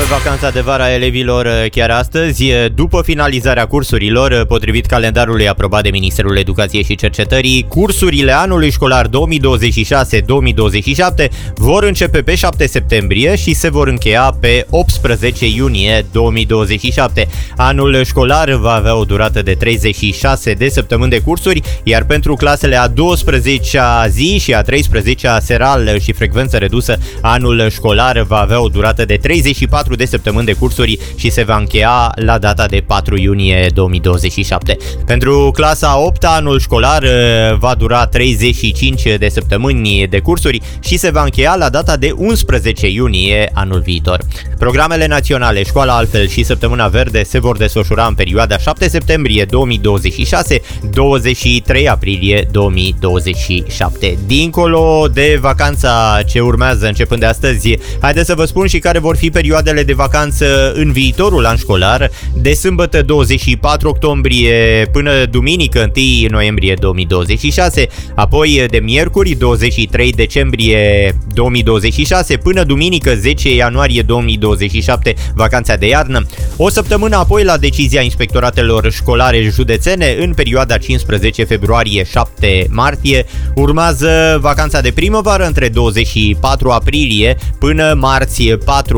vacanța de vară a elevilor chiar astăzi, după finalizarea cursurilor, potrivit calendarului aprobat de Ministerul Educației și Cercetării. Cursurile anului școlar 2026-2027 vor începe pe 7 septembrie și se vor încheia pe 18 iunie 2027. Anul școlar va avea o durată de 36 de săptămâni de cursuri, iar pentru clasele a 12-a zi și a 13-a seral și frecvență redusă, anul școlar va avea o durată de 34 de săptămâni de cursuri și se va încheia la data de 4 iunie 2027. Pentru clasa 8, anul școlar va dura 35 de săptămâni de cursuri și se va încheia la data de 11 iunie anul viitor. Programele naționale Școala Altfel și Săptămâna Verde se vor desfășura în perioada 7 septembrie 2026-23 aprilie 2027. Dincolo de vacanța ce urmează începând de astăzi, haideți să vă spun și care vor fi perioadele de vacanță în viitorul an școlar, de sâmbătă 24 octombrie până duminică 1 noiembrie 2026, apoi de miercuri 23 decembrie 2026 până duminică 10 ianuarie 2027, vacanța de iarnă. O săptămână apoi la decizia inspectoratelor școlare județene în perioada 15 februarie-7 martie. Urmează vacanța de primăvară între 24 aprilie până marți 4